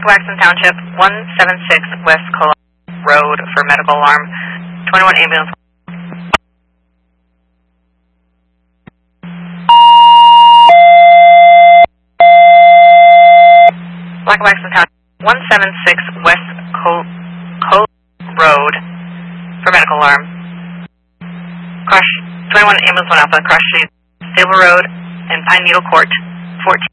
Lackawaxen Township, 176 West Cole Road for medical alarm. 21 ambulance. Lackawaxen Township, 176 West Cole Road for medical alarm. Crush, 21 ambulance 1 Alpha, Crush Street, Stable Road, and Pine Needle Court, 14.